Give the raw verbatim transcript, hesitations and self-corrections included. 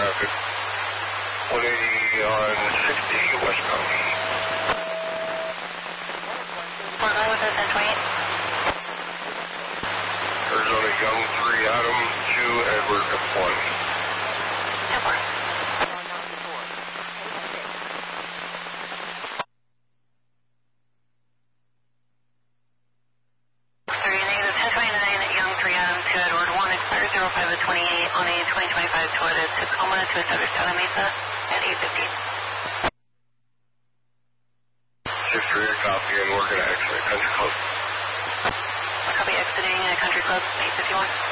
traffic. one eighty on sixty westbound. Fort Lauderdale with ten twenty-eight. Arizona Young three Adam two Edward one. ten four. twenty-eight on a twenty twenty-five Toyota Tacoma to Southern Mesa at eight fifty. six three, copy, and we're going to exit Country Club. Copy, exiting Country Club, eight fifty-one.